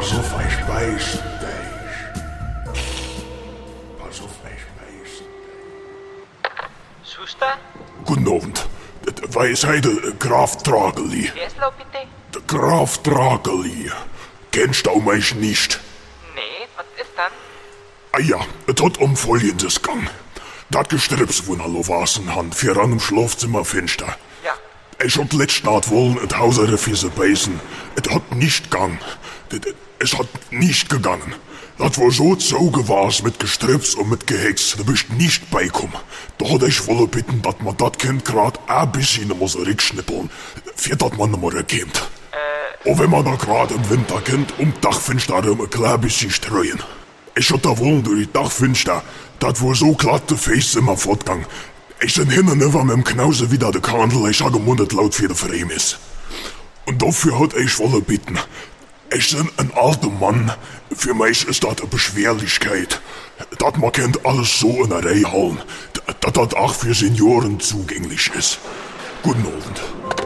Pass auf, ich beiß dich. Pass auf, ich beiß dich. Schuster? Guten Abend. Weiß heute Graf Drageli. Wer ist da bitte? Der Graf Drageli. Kennst du mich nicht? Nee, was ist dann? Ah ja, es hat Folgendes gegangen. Das Gestrüps, wo noch wasen han, für an im Schlafzimmer Fenster. Ja. Ich hab letzte Nacht wollen, et Hausere für sie beißen. Es hat nicht gegangen. Es hat nicht gegangen. Das war so zugewars mit Gestrüps und mit Gehex. Da bist nicht beikommen. Da hat ich wolle bitten, dass man das Kind grad ein bisschen muss rückschnippeln, für das man nicht mehr erkennt. Und wenn man da grad im Winter kennt, Dachfenster ein klein bisschen streuen. Ich hab da wollen durch die Dachfenster, das war so glatt, der Face immer fortgang. Ich bin hin und über mit dem Knause wieder der Kandel, ich hab gemundet laut für der Frame ist. Und dafür hat ich wolle bitten. Ich bin ein alter Mann. Für mich ist das eine Beschwerlichkeit. Das man kennt alles so in der Reihe halten. Dass das auch für Senioren zugänglich ist. Guten Abend.